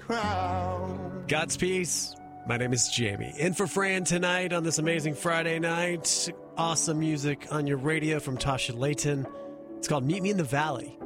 crowd. God's peace. My name is Jamie. In for Fran tonight on this amazing Friday night. Awesome music on your radio from Tasha Layton. It's called Meet Me in the Valley.